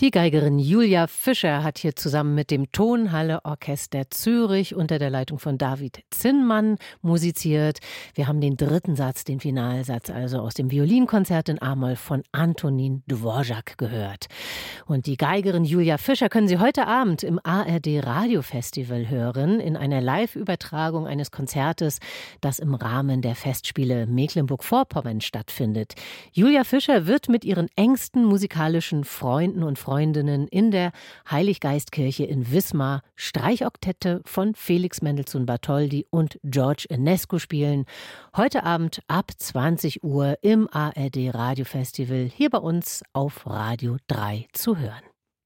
Die Geigerin Julia Fischer hat hier zusammen mit dem Tonhalle Orchester Zürich unter der Leitung von David Zinnmann musiziert. Wir haben den dritten Satz, den Finalsatz, also aus dem Violinkonzert in A-Moll von Antonin Dvorak gehört. Und die Geigerin Julia Fischer können Sie heute Abend im ARD Radiofestival hören, in einer Live-Übertragung eines Konzertes, das im Rahmen der Festspiele Mecklenburg-Vorpommern stattfindet. Julia Fischer wird mit ihren engsten musikalischen Freunden und Freundinnen in der Heiliggeistkirche in Wismar Streichoktette von Felix Mendelssohn Bartholdy und George Enescu spielen. Heute Abend ab 20 Uhr im ARD Radiofestival hier bei uns auf Radio 3 zu hören.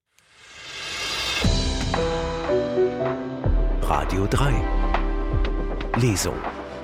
Radio 3 Lesung.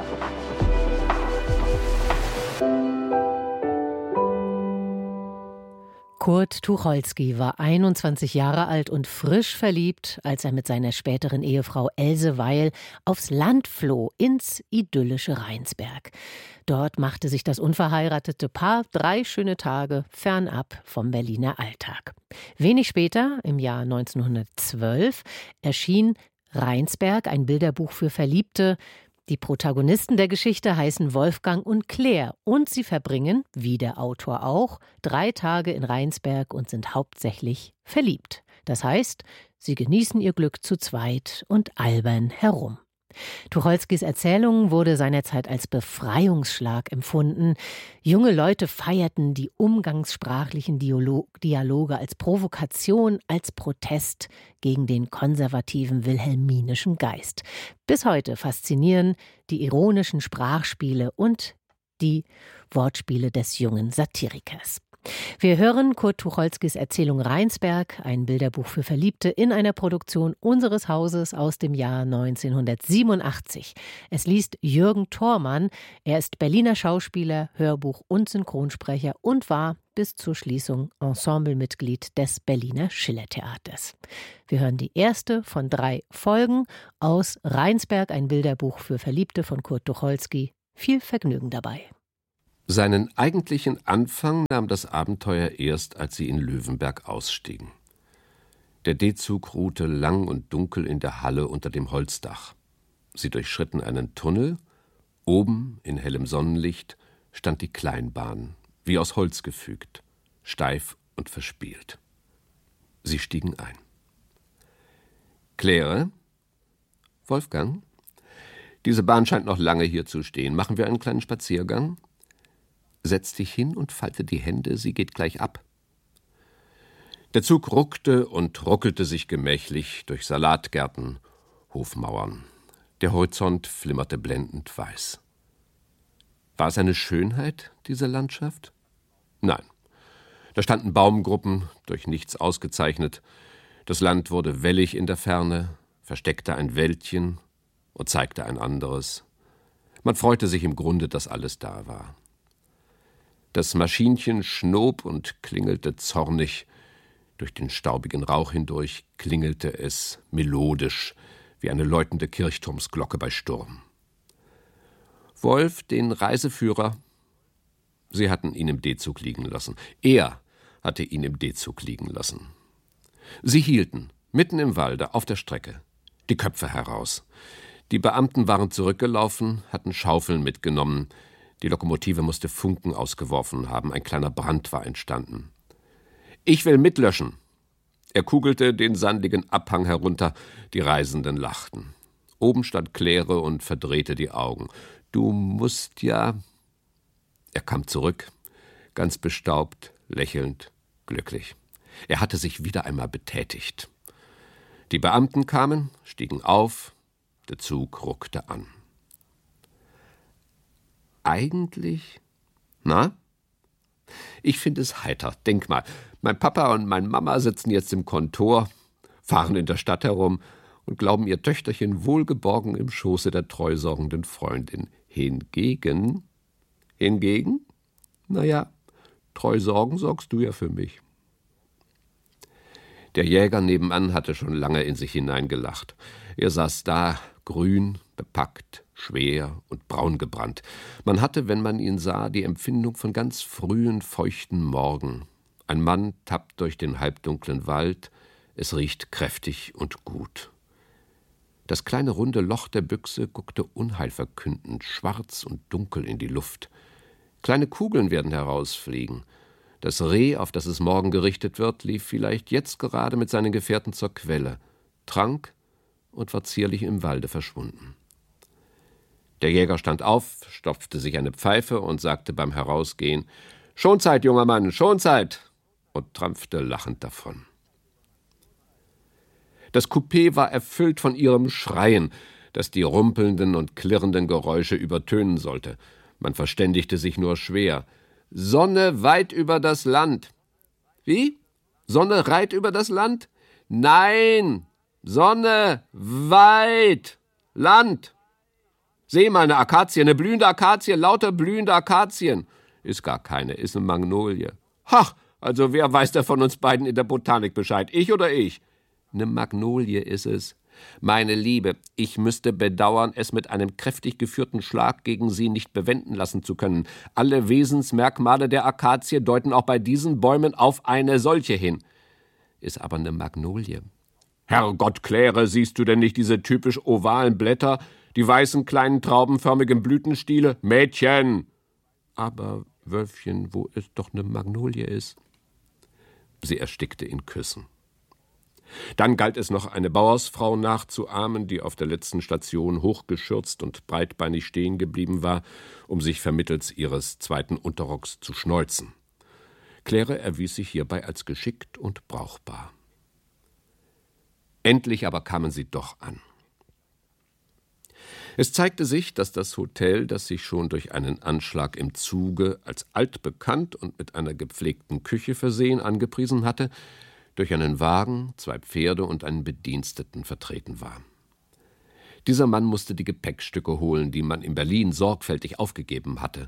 Kurt Tucholsky war 21 Jahre alt und frisch verliebt, als er mit seiner späteren Ehefrau Else Weil aufs Land floh, ins idyllische Rheinsberg. Dort machte sich das unverheiratete Paar 3 schöne Tage fernab vom Berliner Alltag. Wenig später, im Jahr 1912, erschien Rheinsberg, ein Bilderbuch für Verliebte. Die Protagonisten der Geschichte heißen Wolfgang und Claire und sie verbringen, wie der Autor auch, 3 Tage in Rheinsberg und sind hauptsächlich verliebt. Das heißt, sie genießen ihr Glück zu zweit und albern herum. Tucholskys Erzählung wurde seinerzeit als Befreiungsschlag empfunden. Junge Leute feierten die umgangssprachlichen Dialoge als Provokation, als Protest gegen den konservativen wilhelminischen Geist. Bis heute faszinieren die ironischen Sprachspiele und die Wortspiele des jungen Satirikers. Wir hören Kurt Tucholskys Erzählung Rheinsberg, ein Bilderbuch für Verliebte, in einer Produktion unseres Hauses aus dem Jahr 1987. Es liest Jürgen Thormann. Er ist Berliner Schauspieler, Hörbuch- und Synchronsprecher und war bis zur Schließung Ensemblemitglied des Berliner Schillertheaters. Wir hören die erste von 3 Folgen aus Rheinsberg, ein Bilderbuch für Verliebte von Kurt Tucholsky. Viel Vergnügen dabei. Seinen eigentlichen Anfang nahm das Abenteuer erst, als sie in Löwenberg ausstiegen. Der D-Zug ruhte lang und dunkel in der Halle unter dem Holzdach. Sie durchschritten einen Tunnel. Oben, in hellem Sonnenlicht, stand die Kleinbahn, wie aus Holz gefügt, steif und verspielt. Sie stiegen ein. »Claire? Wolfgang? Diese Bahn scheint noch lange hier zu stehen. Machen wir einen kleinen Spaziergang? Setz dich hin und falte die Hände, sie geht gleich ab.« Der Zug ruckte und ruckelte sich gemächlich durch Salatgärten, Hofmauern. Der Horizont flimmerte blendend weiß. War es eine Schönheit, diese Landschaft? Nein. Da standen Baumgruppen, durch nichts ausgezeichnet. Das Land wurde wellig in der Ferne, versteckte ein Wäldchen und zeigte ein anderes. Man freute sich im Grunde, dass alles da war. Das Maschinchen schnob und klingelte zornig. Durch den staubigen Rauch hindurch klingelte es melodisch, wie eine läutende Kirchturmsglocke bei Sturm. Wolf, den Reiseführer, sie hatten ihn im D-Zug liegen lassen. Er hatte ihn im D-Zug liegen lassen. Sie hielten, mitten im Walde, auf der Strecke, die Köpfe heraus. Die Beamten waren zurückgelaufen, hatten Schaufeln mitgenommen. Die Lokomotive musste Funken ausgeworfen haben, ein kleiner Brand war entstanden. »Ich will mitlöschen!« Er kugelte den sandigen Abhang herunter, die Reisenden lachten. Oben stand Claire und verdrehte die Augen. »Du musst ja...« Er kam zurück, ganz bestaubt, lächelnd, glücklich. Er hatte sich wieder einmal betätigt. Die Beamten kamen, stiegen auf, der Zug ruckte an. Eigentlich? Na? Ich finde es heiter. Denk mal, mein Papa und meine Mama sitzen jetzt im Kontor, fahren in der Stadt herum und glauben, ihr Töchterchen wohlgeborgen im Schoße der treusorgenden Freundin. Hingegen? Naja, treu sorgen sorgst du ja für mich. Der Jäger nebenan hatte schon lange in sich hineingelacht. Er saß da, grün, bepackt, schwer und braun gebrannt. Man hatte, wenn man ihn sah, die Empfindung von ganz frühen, feuchten Morgen. Ein Mann tappt durch den halbdunklen Wald, es riecht kräftig und gut. Das kleine runde Loch der Büchse guckte unheilverkündend, schwarz und dunkel in die Luft. Kleine Kugeln werden herausfliegen. Das Reh, auf das es morgen gerichtet wird, lief vielleicht jetzt gerade mit seinen Gefährten zur Quelle, trank und war zierlich im Walde verschwunden. Der Jäger stand auf, stopfte sich eine Pfeife und sagte beim Herausgehen: »Schonzeit, junger Mann, Schonzeit!« und trampfte lachend davon. Das Coupé war erfüllt von ihrem Schreien, das die rumpelnden und klirrenden Geräusche übertönen sollte. Man verständigte sich nur schwer. »Sonne weit über das Land.« »Wie? Sonne reit über das Land?« »Nein! Sonne weit! Land!« »Seh mal, eine Akazie, eine blühende Akazie, lauter blühende Akazien.« »Ist gar keine, ist eine Magnolie.« »Ach, also wer weiß da von uns beiden in der Botanik Bescheid, ich oder ich?« »Eine Magnolie ist es. Meine Liebe, ich müsste bedauern, es mit einem kräftig geführten Schlag gegen Sie nicht bewenden lassen zu können. Alle Wesensmerkmale der Akazie deuten auch bei diesen Bäumen auf eine solche hin. Ist aber eine Magnolie.« »Herrgott, Claire, siehst du denn nicht diese typisch ovalen Blätter, die weißen kleinen traubenförmigen Blütenstiele? Mädchen!« »Aber, Wölfchen, wo es doch eine Magnolie ist?« Sie erstickte in Küssen. Dann galt es noch, eine Bauersfrau nachzuahmen, die auf der letzten Station hochgeschürzt und breitbeinig stehen geblieben war, um sich vermittels ihres zweiten Unterrocks zu schneuzen. Claire erwies sich hierbei als geschickt und brauchbar. Endlich aber kamen sie doch an. Es zeigte sich, dass das Hotel, das sich schon durch einen Anschlag im Zuge als altbekannt und mit einer gepflegten Küche versehen angepriesen hatte, durch einen Wagen, 2 Pferde und einen Bediensteten vertreten war. Dieser Mann musste die Gepäckstücke holen, die man in Berlin sorgfältig aufgegeben hatte.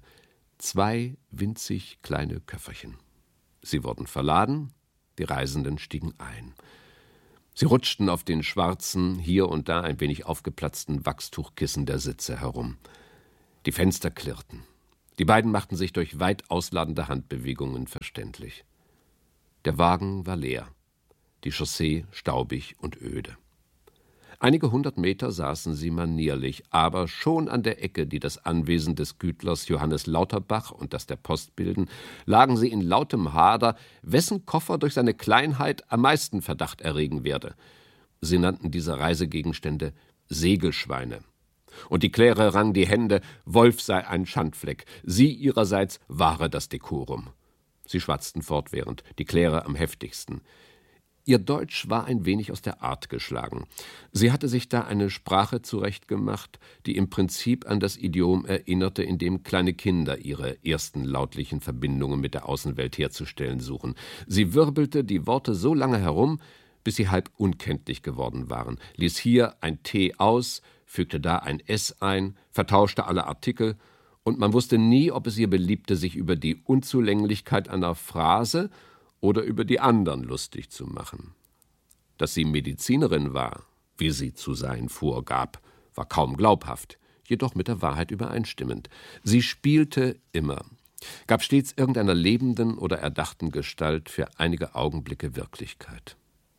2 winzig kleine Köfferchen. Sie wurden verladen, die Reisenden stiegen ein. Sie rutschten auf den schwarzen, hier und da ein wenig aufgeplatzten Wachstuchkissen der Sitze herum. Die Fenster klirrten. Die beiden machten sich durch weit ausladende Handbewegungen verständlich. Der Wagen war leer, die Chaussee staubig und öde. Einige 100 Meter saßen sie manierlich, aber schon an der Ecke, die das Anwesen des Gütlers Johannes Lauterbach und das der Post bilden, lagen sie in lautem Hader, wessen Koffer durch seine Kleinheit am meisten Verdacht erregen werde. Sie nannten diese Reisegegenstände Segelschweine. Und die Claire rang die Hände, Wolf sei ein Schandfleck, sie ihrerseits wahre das Dekorum. Sie schwatzten fortwährend, die Claire am heftigsten. Ihr Deutsch war ein wenig aus der Art geschlagen. Sie hatte sich da eine Sprache zurechtgemacht, die im Prinzip an das Idiom erinnerte, in dem kleine Kinder ihre ersten lautlichen Verbindungen mit der Außenwelt herzustellen suchen. Sie wirbelte die Worte so lange herum, bis sie halb unkenntlich geworden waren, ließ hier ein T aus, fügte da ein S ein, vertauschte alle Artikel, und man wusste nie, ob es ihr beliebte, sich über die Unzulänglichkeit einer Phrase oder über die anderen lustig zu machen. Dass sie Medizinerin war, wie sie zu sein vorgab, war kaum glaubhaft, jedoch mit der Wahrheit übereinstimmend. Sie spielte immer, gab stets irgendeiner lebenden oder erdachten Gestalt für einige Augenblicke Wirklichkeit.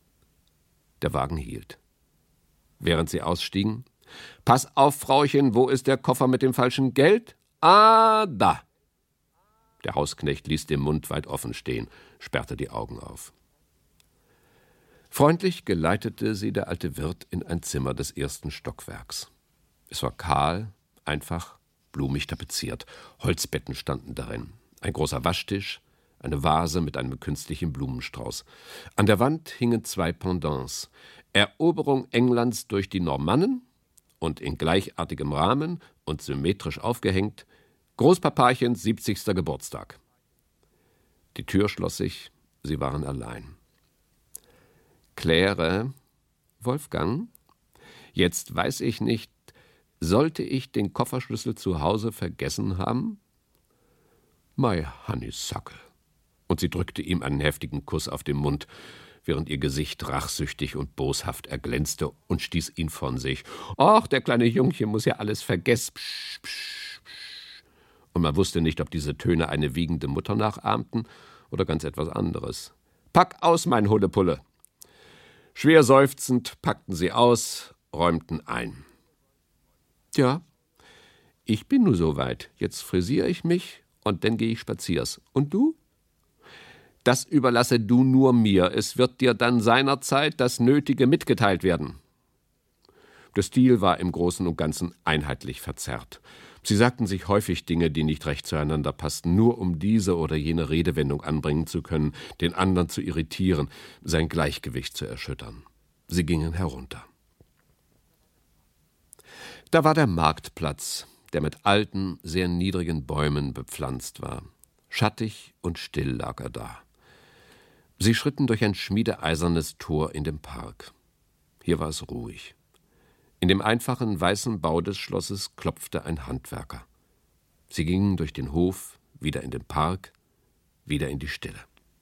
Der Wagen hielt. Während sie ausstiegen: »Pass auf, Frauchen, wo ist der Koffer mit dem falschen Geld?« »Ah, da!« Der Hausknecht ließ den Mund weit offen stehen, sperrte die Augen auf. Freundlich geleitete sie der alte Wirt in ein Zimmer des 1. Stockwerks. Es war kahl, einfach, blumig tapeziert. Holzbetten standen darin, ein großer Waschtisch, eine Vase mit einem künstlichen Blumenstrauß. An der Wand hingen 2 Pendants: Eroberung Englands durch die Normannen und in gleichartigem Rahmen und symmetrisch aufgehängt Großpapachens 70. Geburtstag. Die Tür schloss sich, sie waren allein. »Claire, Wolfgang, jetzt weiß ich nicht, sollte ich den Kofferschlüssel zu Hause vergessen haben?« »My Honeysuckle.« Und sie drückte ihm einen heftigen Kuss auf den Mund, während ihr Gesicht rachsüchtig und boshaft erglänzte, und stieß ihn von sich. »Ach, der kleine Jungchen muss ja alles vergessen.« Psch, psch, psch. Und man wusste nicht, ob diese Töne eine wiegende Mutter nachahmten oder ganz etwas anderes. »Pack aus, mein Hudepulle!« Schwer seufzend packten sie aus, räumten ein. »Ja, ich bin nur so weit. Jetzt frisiere ich mich und dann gehe ich spaziers. Und du?« »Das überlasse du nur mir. Es wird dir dann seinerzeit das Nötige mitgeteilt werden.« Der Stil war im Großen und Ganzen einheitlich verzerrt. Sie sagten sich häufig Dinge, die nicht recht zueinander passten, nur um diese oder jene Redewendung anbringen zu können, den anderen zu irritieren, sein Gleichgewicht zu erschüttern. Sie gingen herunter. Da war der Marktplatz, der mit alten, sehr niedrigen Bäumen bepflanzt war. Schattig und still lag er da. Sie schritten durch ein schmiedeeisernes Tor in den Park. Hier war es ruhig. In dem einfachen weißen Bau des Schlosses klopfte ein Handwerker. Sie gingen durch den Hof, wieder in den Park, wieder in die Stille.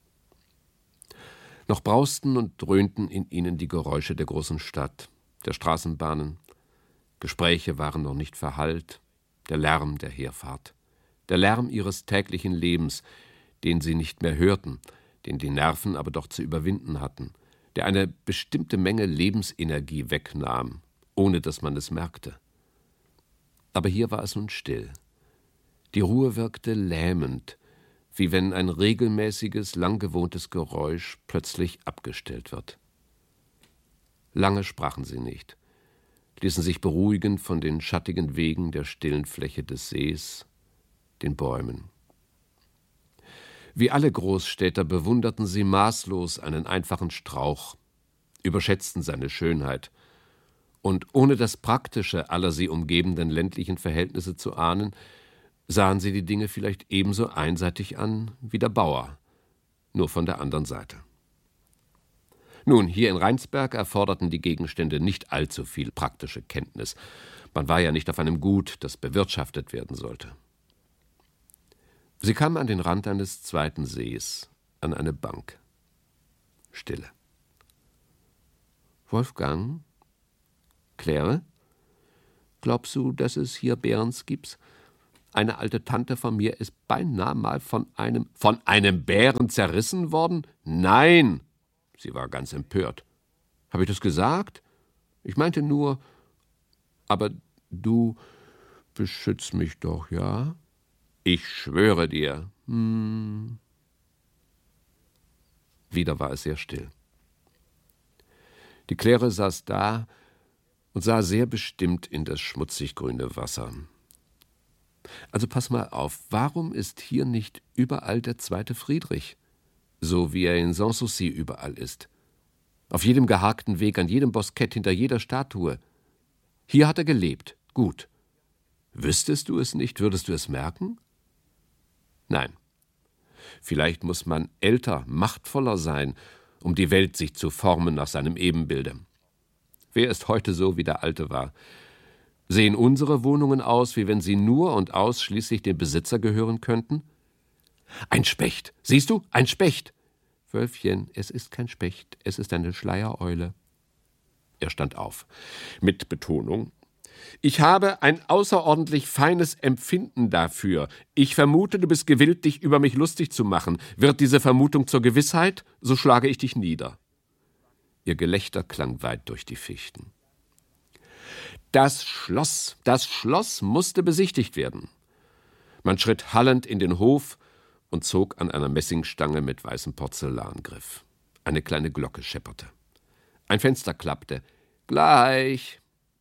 Noch brausten und dröhnten in ihnen die Geräusche der großen Stadt, der Straßenbahnen. Gespräche waren noch nicht verhallt, der Lärm der Herfahrt, der Lärm ihres täglichen Lebens, den sie nicht mehr hörten, den die Nerven aber doch zu überwinden hatten, der eine bestimmte Menge Lebensenergie wegnahm, ohne dass man es merkte. Aber hier war es nun still. Die Ruhe wirkte lähmend, wie wenn ein regelmäßiges, lang gewohntes Geräusch plötzlich abgestellt wird. Lange sprachen sie nicht, ließen sich beruhigen von den schattigen Wegen der stillen Fläche des Sees, den Bäumen. Wie alle Großstädter bewunderten sie maßlos einen einfachen Strauch, überschätzten seine Schönheit, und ohne das Praktische aller sie umgebenden ländlichen Verhältnisse zu ahnen, sahen sie die Dinge vielleicht ebenso einseitig an wie der Bauer, nur von der anderen Seite. Nun, hier in Rheinsberg erforderten die Gegenstände nicht allzu viel praktische Kenntnis. Man war ja nicht auf einem Gut, das bewirtschaftet werden sollte. Sie kamen an den Rand eines zweiten Sees, an eine Bank. Stille. »Wolfgang? Claire? Glaubst du, dass es hier Bärens gibt? Eine alte Tante von mir ist beinahe mal von einem Bären zerrissen worden? Nein!« Sie war ganz empört. »Habe ich das gesagt? Ich meinte nur, aber du beschützt mich doch, ja? Ich schwöre dir.« Wieder war es sehr still. Die Claire saß da und sah sehr bestimmt in das schmutzig-grüne Wasser. »Also pass mal auf, warum ist hier nicht überall der zweite Friedrich, so wie er in Sanssouci überall ist? Auf jedem geharkten Weg, an jedem Boskett, hinter jeder Statue. Hier hat er gelebt, gut. Wüsstest du es nicht, würdest du es merken? Nein. Vielleicht muss man älter, machtvoller sein, um die Welt sich zu formen nach seinem Ebenbilde. Wer ist heute so, wie der Alte war? Sehen unsere Wohnungen aus, wie wenn sie nur und ausschließlich dem Besitzer gehören könnten? Ein Specht, siehst du, ein Specht! Wölfchen, es ist kein Specht, es ist eine Schleiereule. Er stand auf, mit Betonung. Ich habe ein außerordentlich feines Empfinden dafür. Ich vermute, du bist gewillt, dich über mich lustig zu machen. Wird diese Vermutung zur Gewissheit, so schlage ich dich nieder. Ihr Gelächter klang weit durch die Fichten. Das Schloss musste besichtigt werden. Man schritt hallend in den Hof und zog an einer Messingstange mit weißem Porzellangriff. Eine kleine Glocke schepperte. Ein Fenster klappte. Gleich!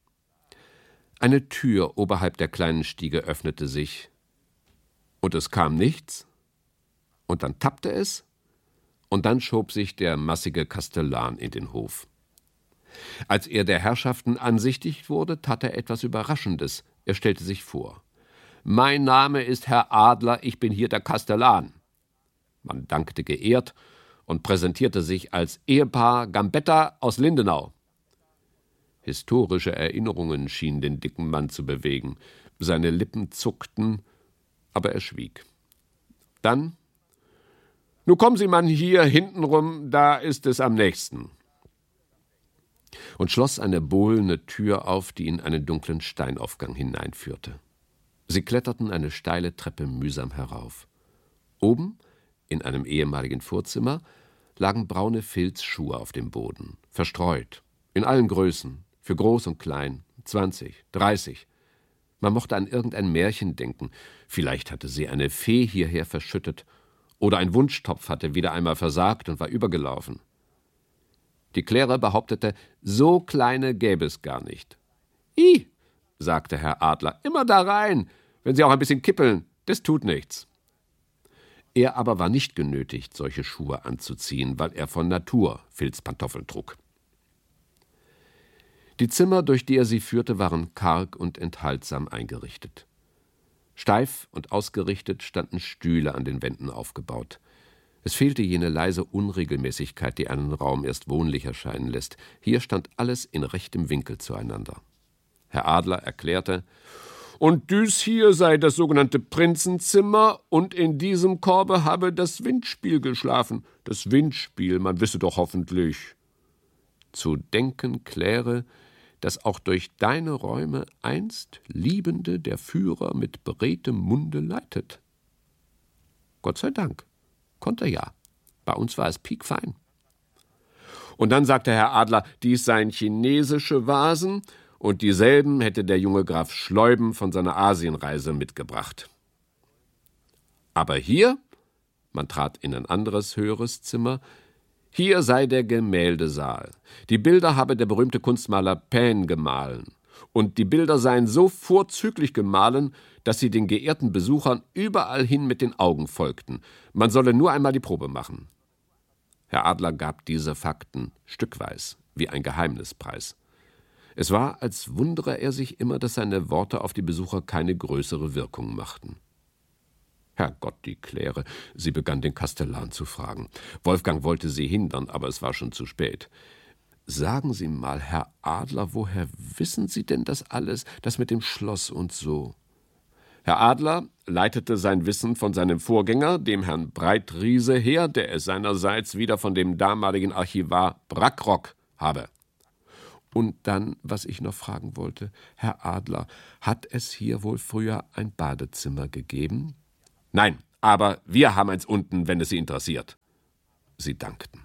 Eine Tür oberhalb der kleinen Stiege öffnete sich. Und es kam nichts. Und dann tappte es. Und dann schob sich der massige Kastellan in den Hof. Als er der Herrschaften ansichtig wurde, tat er etwas Überraschendes. Er stellte sich vor. »Mein Name ist Herr Adler, ich bin hier der Kastellan.« Man dankte geehrt und präsentierte sich als Ehepaar Gambetta aus Lindenau. Historische Erinnerungen schienen den dicken Mann zu bewegen. Seine Lippen zuckten, aber er schwieg. Dann: »Nun kommen Sie mal hier hintenrum, da ist es am nächsten.« Und schloss eine bohlene Tür auf, die in einen dunklen Steinaufgang hineinführte. Sie kletterten eine steile Treppe mühsam herauf. Oben, In einem ehemaligen Vorzimmer lagen braune Filzschuhe auf dem Boden, verstreut, in allen Größen, für groß und klein, 20, 30. Man mochte an irgendein Märchen denken. Vielleicht hatte sie eine Fee hierher verschüttet. Oder ein Wunschtopf hatte wieder einmal versagt und war übergelaufen. Die Claire behauptete, so kleine gäbe es gar nicht. »Ih«, sagte Herr Adler, »immer da rein, wenn Sie auch ein bisschen kippeln, das tut nichts.« Er aber war nicht genötigt, solche Schuhe anzuziehen, weil er von Natur Filzpantoffeln trug. Die Zimmer, durch die er sie führte, waren karg und enthaltsam eingerichtet. Steif und ausgerichtet standen Stühle an den Wänden aufgebaut. Es fehlte jene leise Unregelmäßigkeit, die einen Raum erst wohnlich erscheinen lässt. Hier stand alles in rechtem Winkel zueinander. Herr Adler erklärte, »Und dies hier sei das sogenannte Prinzenzimmer, und in diesem Korbe habe das Windspiel geschlafen. Das Windspiel, man wisse doch hoffentlich.« Zu denken, Claire, dass auch durch deine Räume einst Liebende der Führer mit beredtem Munde leitet. Gott sei Dank, konnte er ja. Bei uns war es piekfein. Und dann sagte Herr Adler, dies seien chinesische Vasen, und dieselben hätte der junge Graf Schleuben von seiner Asienreise mitgebracht. Aber hier, man trat in ein anderes, höheres Zimmer, hier sei der Gemäldesaal. Die Bilder habe der berühmte Kunstmaler Paine gemahlen. Und die Bilder seien so vorzüglich gemahlen, dass sie den geehrten Besuchern überall hin mit den Augen folgten. Man solle nur einmal die Probe machen. Herr Adler gab diese Fakten stückweis, wie ein Geheimnispreis. Es war, als wundere er sich immer, dass seine Worte auf die Besucher keine größere Wirkung machten. Herrgott, die Claire, sie begann den Kastellan zu fragen. Wolfgang wollte sie hindern, aber es war schon zu spät. »Sagen Sie mal, Herr Adler, woher wissen Sie denn das alles, das mit dem Schloss und so?« Herr Adler leitete sein Wissen von seinem Vorgänger, dem Herrn Breitriese, her, der es seinerseits wieder von dem damaligen Archivar Brackrock habe. »Und dann, was ich noch fragen wollte, Herr Adler, hat es hier wohl früher ein Badezimmer gegeben?« »Nein, aber wir haben eins unten, wenn es Sie interessiert.« Sie dankten.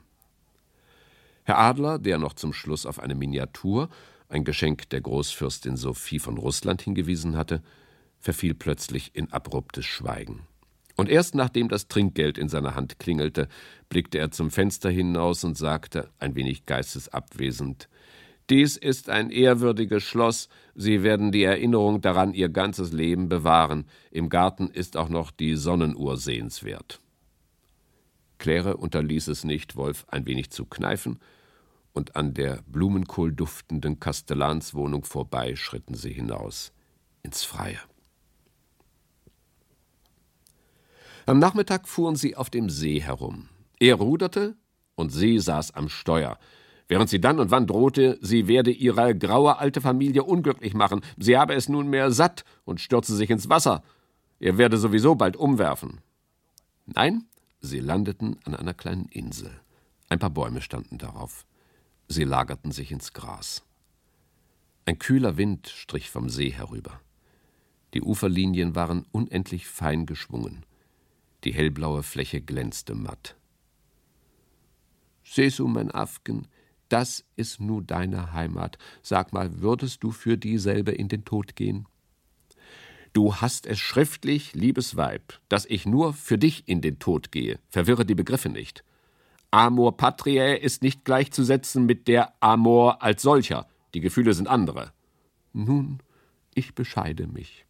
Herr Adler, der noch zum Schluss auf eine Miniatur, ein Geschenk der Großfürstin Sophie von Russland, hingewiesen hatte, verfiel plötzlich in abruptes Schweigen. Und erst nachdem das Trinkgeld in seiner Hand klingelte, blickte er zum Fenster hinaus und sagte, ein wenig geistesabwesend, »Dies ist ein ehrwürdiges Schloss. Sie werden die Erinnerung daran Ihr ganzes Leben bewahren. Im Garten ist auch noch die Sonnenuhr sehenswert.« Claire unterließ es nicht, Wolf ein wenig zu kneifen, und an der blumenkohlduftenden Kastellanswohnung vorbei schritten sie hinaus ins Freie. Am Nachmittag fuhren sie auf dem See herum. Er ruderte und sie saß am Steuer, während sie dann und wann drohte, sie werde ihre graue alte Familie unglücklich machen. Sie habe es nunmehr satt und stürze sich ins Wasser. Er werde sowieso bald umwerfen. Nein, sie landeten an einer kleinen Insel. Ein paar Bäume standen darauf. Sie lagerten sich ins Gras. Ein kühler Wind strich vom See herüber. Die Uferlinien waren unendlich fein geschwungen. Die hellblaue Fläche glänzte matt. »Sesu, mein Afgen, das ist nu deine Heimat. Sag mal, würdest du für dieselbe in den Tod gehen?« »Du hast es schriftlich, liebes Weib, dass ich nur für dich in den Tod gehe. Verwirre die Begriffe nicht. Amor patriae ist nicht gleichzusetzen mit der Amor als solcher. Die Gefühle sind andere.« »Nun, ich bescheide mich.«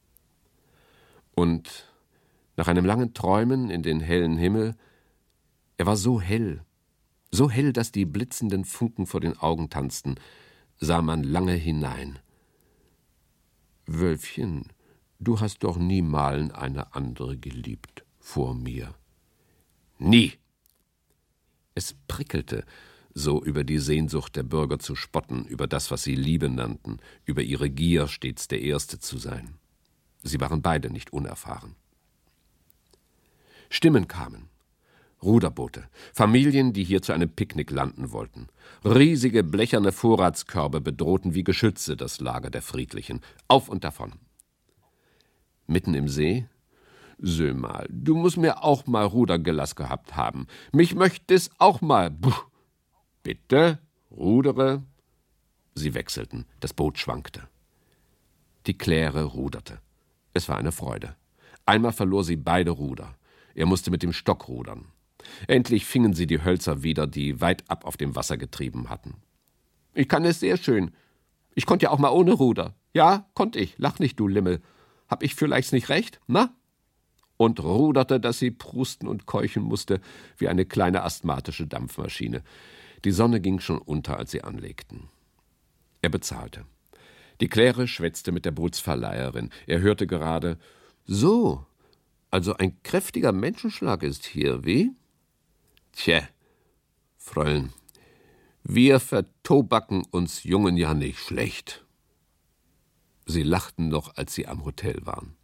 Und nach einem langen Träumen in den hellen Himmel, er war so hell, dass die blitzenden Funken vor den Augen tanzten, sah man lange hinein. »Wölfchen, du hast doch niemalen eine andere geliebt vor mir.« »Nie!« Es prickelte, so über die Sehnsucht der Bürger zu spotten, über das, was sie Liebe nannten, über ihre Gier, stets der Erste zu sein. Sie waren beide nicht unerfahren. Stimmen kamen. Ruderboote, Familien, die hier zu einem Picknick landen wollten. Riesige blecherne Vorratskörbe bedrohten wie Geschütze das Lager der Friedlichen. Auf und davon. Mitten im See Sö mal, du musst mir auch mal Rudergelass gehabt haben. Mich möcht es auch mal. Puh. Bitte, rudere. Sie wechselten, das Boot schwankte. Die Claire ruderte. Es war eine Freude. Einmal verlor sie beide Ruder. Er musste mit dem Stock rudern. Endlich fingen sie die Hölzer wieder, die weit ab auf dem Wasser getrieben hatten. »Ich kann es sehr schön. Ich konnte ja auch mal ohne Ruder. Ja, konnte ich. Lach nicht, du Limmel. Hab ich vielleicht nicht recht, na?« Und ruderte, dass sie prusten und keuchen musste, wie eine kleine asthmatische Dampfmaschine. Die Sonne ging schon unter, als sie anlegten. Er bezahlte. Die Claire schwätzte mit der Bootsverleiherin. Er hörte gerade: »So, also ein kräftiger Menschenschlag ist hier, wie?« »Tja, Fräulein, wir vertobacken uns Jungen ja nicht schlecht.« Sie lachten noch, als sie am Hotel waren.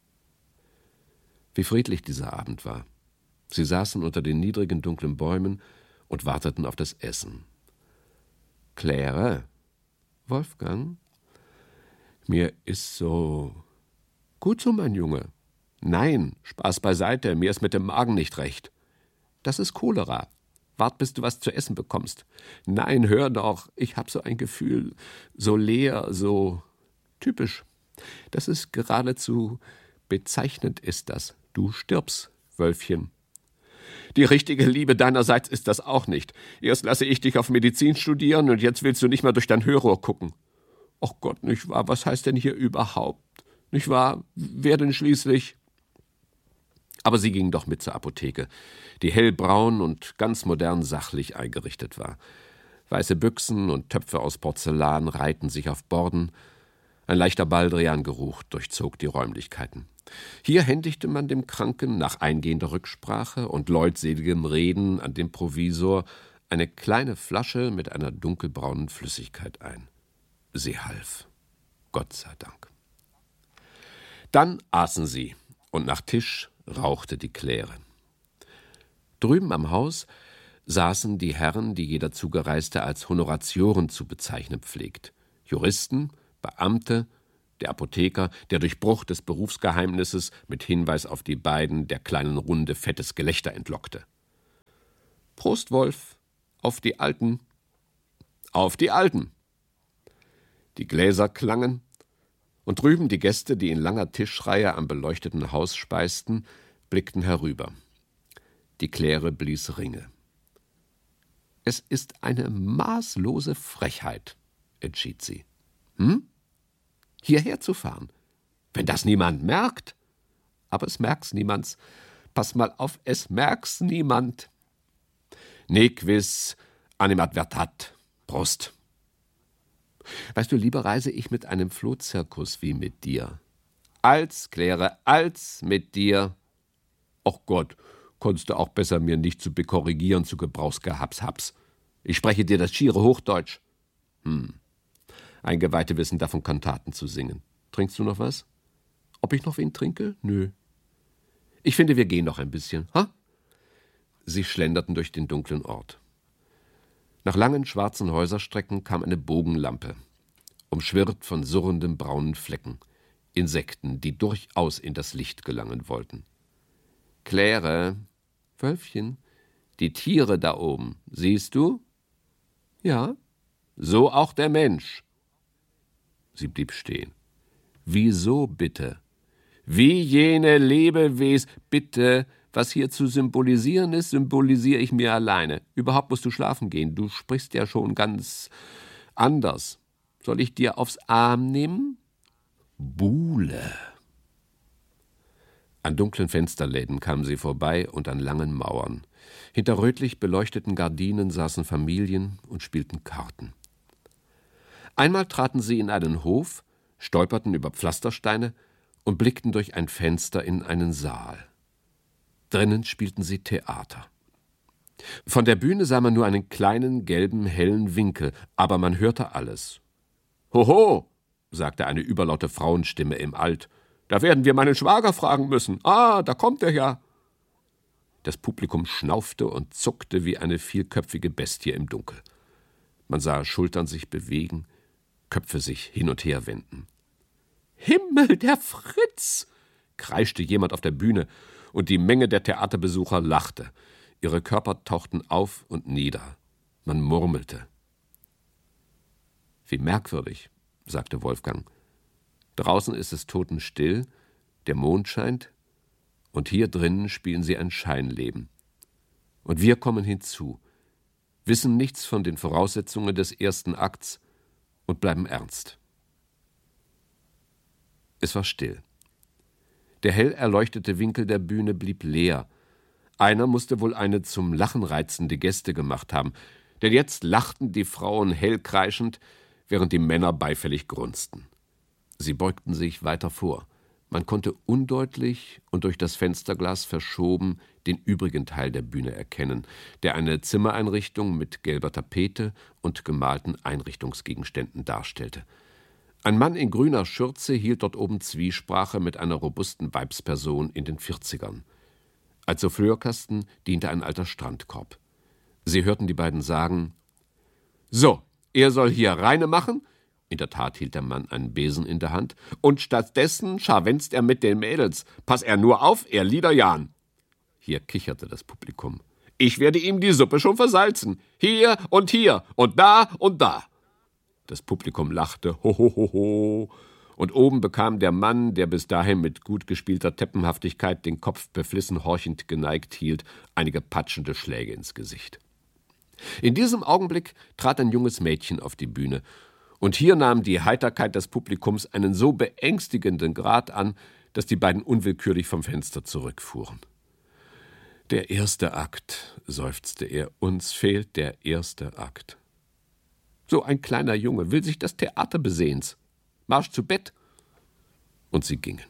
Wie friedlich dieser Abend war. Sie saßen unter den niedrigen, dunklen Bäumen und warteten auf das Essen. »Claire, Wolfgang, mir ist so gut so, mein Junge.« »Nein, Spaß beiseite, mir ist mit dem Magen nicht recht.« »Das ist Cholera. Wart, bis du was zu essen bekommst.« »Nein, hör doch, ich hab so ein Gefühl, so leer, so typisch. Das ist geradezu bezeichnend ist das. Du stirbst, Wölfchen. Die richtige Liebe deinerseits ist das auch nicht. Erst lasse ich dich auf Medizin studieren und jetzt willst du nicht mal durch dein Hörrohr gucken. Ach Gott, nicht wahr, was heißt denn hier überhaupt? Nicht wahr, wer denn schließlich?« Aber sie ging doch mit zur Apotheke, die hellbraun und ganz modern sachlich eingerichtet war. Weiße Büchsen und Töpfe aus Porzellan reihten sich auf Borden. Ein leichter Baldriangeruch durchzog die Räumlichkeiten. Hier händigte man dem Kranken nach eingehender Rücksprache und leutseligem Reden an den Provisor eine kleine Flasche mit einer dunkelbraunen Flüssigkeit ein. Sie half. Gott sei Dank. Dann aßen sie, und nach Tisch rauchte die Claire. Drüben am Haus saßen die Herren, die jeder Zugereiste als Honoratioren zu bezeichnen pflegt. Juristen, Beamte, der Apotheker, der durch Bruch des Berufsgeheimnisses mit Hinweis auf die beiden der kleinen Runde fettes Gelächter entlockte. »Prost, Wolf, auf die Alten, auf die Alten!« Die Gläser klangen, und drüben die Gäste, die in langer Tischreihe am beleuchteten Haus speisten, blickten herüber. Die Claire blies Ringe. »Es ist eine maßlose Frechheit«, entschied sie. Hierher zu fahren, wenn das niemand merkt. Aber es merkt's niemands. Pass mal auf, es merkt's niemand. Ne quis animadvertat. Prost. Weißt du, lieber reise ich mit einem Flohzirkus wie mit dir. Als, Claire, als mit dir. Och Gott, konntest du auch besser mir nicht zu bekorrigieren zu Gebrauchsgehaps. Ich spreche dir das schiere Hochdeutsch. Eingeweihte wissen davon, Kantaten zu singen. Trinkst du noch was? Ob ich noch wen trinke? Nö. Ich finde, wir gehen noch ein bisschen, ha? Sie schlenderten durch den dunklen Ort. Nach langen schwarzen Häuserstrecken kam eine Bogenlampe, umschwirrt von surrenden braunen Flecken, Insekten, die durchaus in das Licht gelangen wollten. »Claire, Wölfchen, die Tiere da oben, siehst du?« »Ja.« »So auch der Mensch.« Sie blieb stehen. »Wieso bitte? Wie jene Lebewesen, bitte, was hier zu symbolisieren ist, symbolisiere ich mir alleine. Überhaupt musst du schlafen gehen, du sprichst ja schon ganz anders. Soll ich dir aufs Arm nehmen?« »Buhle.« An dunklen Fensterläden kamen sie vorbei und an langen Mauern. Hinter rötlich beleuchteten Gardinen saßen Familien und spielten Karten. Einmal traten sie in einen Hof, stolperten über Pflastersteine und blickten durch ein Fenster in einen Saal. Drinnen spielten sie Theater. Von der Bühne sah man nur einen kleinen, gelben, hellen Winkel, aber man hörte alles. »Hoho«, sagte eine überlaute Frauenstimme im Alt, »da werden wir meinen Schwager fragen müssen. Ah, da kommt er ja.« Das Publikum schnaufte und zuckte wie eine vielköpfige Bestie im Dunkel. Man sah Schultern sich bewegen, Köpfe sich hin und her wenden. »Himmel, der Fritz«, kreischte jemand auf der Bühne und die Menge der Theaterbesucher lachte. Ihre Körper tauchten auf und nieder. Man murmelte. »Wie merkwürdig«, sagte Wolfgang. »Draußen ist es totenstill, der Mond scheint, und hier drinnen spielen sie ein Scheinleben. Und wir kommen hinzu, wissen nichts von den Voraussetzungen des ersten Akts und bleiben ernst.« Es war still. Der hell erleuchtete Winkel der Bühne blieb leer. Einer musste wohl eine zum Lachen reizende Geste gemacht haben, denn jetzt lachten die Frauen hell kreischend, während die Männer beifällig grunzten. Sie beugten sich weiter vor. Man konnte undeutlich und durch das Fensterglas verschoben den übrigen Teil der Bühne erkennen, der eine Zimmereinrichtung mit gelber Tapete und gemalten Einrichtungsgegenständen darstellte. Ein Mann in grüner Schürze hielt dort oben Zwiesprache mit einer robusten Weibsperson in den 40ern. Als Souffleurkasten diente ein alter Strandkorb. Sie hörten die beiden sagen: »So, er soll hier reine machen«, in der Tat hielt der Mann einen Besen in der Hand, »und stattdessen scharwenzt er mit den Mädels. Pass er nur auf, er Liederjan.« Hier kicherte das Publikum. »Ich werde ihm die Suppe schon versalzen. Hier und da und da.« Das Publikum lachte, ho, ho, ho, ho. Und oben bekam der Mann, der bis dahin mit gut gespielter Teppenhaftigkeit den Kopf beflissen horchend geneigt hielt, einige patschende Schläge ins Gesicht. In diesem Augenblick trat ein junges Mädchen auf die Bühne, und hier nahm die Heiterkeit des Publikums einen so beängstigenden Grad an, dass die beiden unwillkürlich vom Fenster zurückfuhren. »Der erste Akt«, seufzte er, »uns fehlt der erste Akt.« »So ein kleiner Junge will sich das Theater besehens. Marsch zu Bett!« Und sie gingen.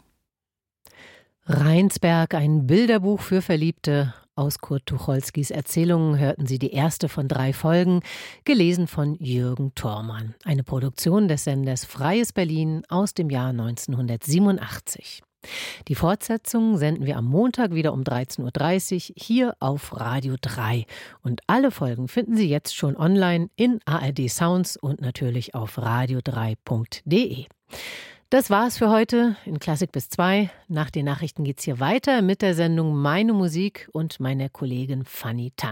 Rheinsberg, ein Bilderbuch für Verliebte. Aus Kurt Tucholskys Erzählungen hörten Sie die erste von 3 Folgen, gelesen von Jürgen Thormann. Eine Produktion des Senders Freies Berlin aus dem Jahr 1987. Die Fortsetzung senden wir am Montag wieder um 13.30 Uhr hier auf Radio 3. Und alle Folgen finden Sie jetzt schon online in ARD Sounds und natürlich auf radio3.de. Das war's für heute in Klassik bis 2. Nach den Nachrichten geht's hier weiter mit der Sendung Meine Musik und meiner Kollegin Fanny Tang.